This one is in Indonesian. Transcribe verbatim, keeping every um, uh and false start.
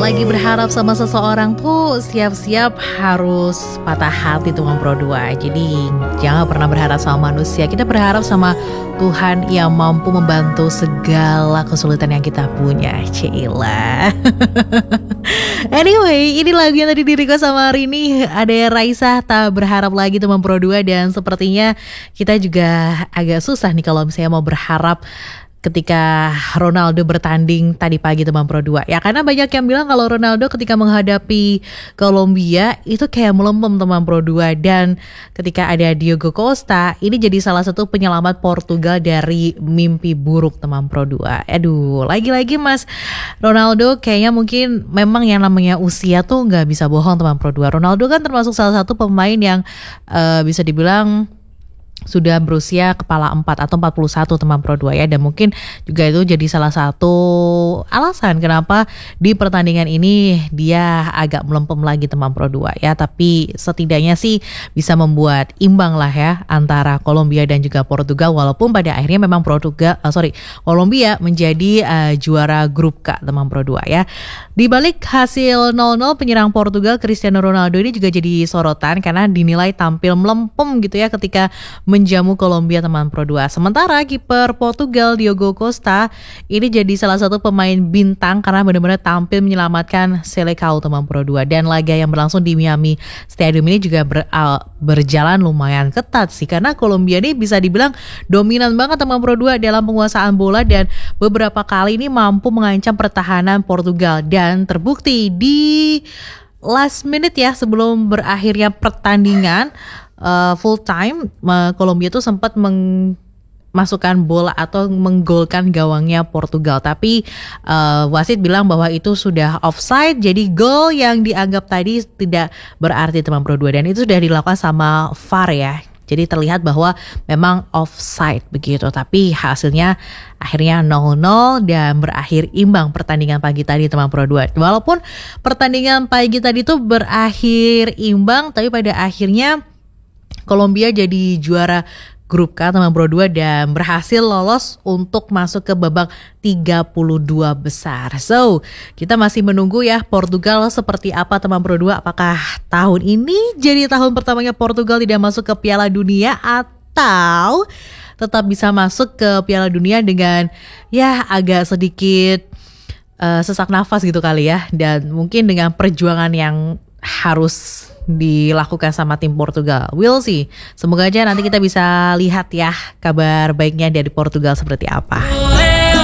lagi berharap sama seseorang tuh siap-siap harus patah hati tuh Pro dua. Jadi jangan pernah berharap sama manusia, kita berharap sama Tuhan yang mampu membantu segala kesulitan yang kita punya. Cila. Anyway, ini lagu yang tadi di-request sama Rini. Ada Raisa, tak berharap lagi teman Pro dua. Dan sepertinya kita juga agak susah nih kalau misalnya mau berharap ketika Ronaldo bertanding tadi pagi teman Pro dua. Ya karena banyak yang bilang kalau Ronaldo ketika menghadapi Kolombia itu kayak melempem teman Pro dua. Dan ketika ada Diogo Costa, ini jadi salah satu penyelamat Portugal dari mimpi buruk teman Pro dua. Aduh, lagi-lagi Mas Ronaldo kayaknya mungkin memang yang namanya usia tuh gak bisa bohong teman Pro dua. Ronaldo kan termasuk salah satu pemain yang uh, bisa dibilang sudah berusia kepala empat atau empat puluh satu teman Pro dua ya. Dan mungkin juga itu jadi salah satu alasan kenapa di pertandingan ini dia agak melempem lagi teman Pro dua ya. Tapi setidaknya sih bisa membuat imbang lah ya antara Kolombia dan juga Portugal. Walaupun pada akhirnya memang Portugal, uh, sorry Kolombia menjadi uh, juara grup K teman Pro dua ya. Di balik hasil nol nol, penyerang Portugal Cristiano Ronaldo ini juga jadi sorotan karena dinilai tampil melempem gitu ya ketika menjamu Kolombia teman Pro dua. Sementara kiper Portugal Diogo Costa ini jadi salah satu pemain bintang karena benar-benar tampil menyelamatkan Selecao teman Pro dua. Dan laga yang berlangsung di Miami Stadium ini juga ber, uh, berjalan lumayan ketat sih karena Kolombia ini bisa dibilang dominan banget teman Pro dua dalam penguasaan bola dan beberapa kali ini mampu mengancam pertahanan Portugal. Dan terbukti di last minute ya sebelum berakhirnya pertandingan uh, full time, uh, Kolombia tuh sempat memasukkan bola atau menggolkan gawangnya Portugal. Tapi uh, wasit bilang bahwa itu sudah offside, jadi gol yang dianggap tadi tidak berarti teman Pro dua. Dan itu sudah dilakukan sama V A R ya. Jadi terlihat bahwa memang offside begitu. Tapi hasilnya akhirnya nol nol dan berakhir imbang pertandingan pagi tadi teman Pro dua. Walaupun pertandingan pagi tadi itu berakhir imbang, tapi pada akhirnya Kolombia jadi juara grup K teman Pro dua dan berhasil lolos untuk masuk ke babak tiga puluh dua besar. So, kita masih menunggu ya Portugal seperti apa teman Pro dua. Apakah tahun ini jadi tahun pertamanya Portugal tidak masuk ke Piala Dunia atau tetap bisa masuk ke Piala Dunia dengan ya agak sedikit uh, sesak nafas gitu kali ya. Dan mungkin dengan perjuangan yang harus dilakukan sama tim Portugal. We'll see. Semoga aja nanti kita bisa lihat ya kabar baiknya dari Portugal seperti apa.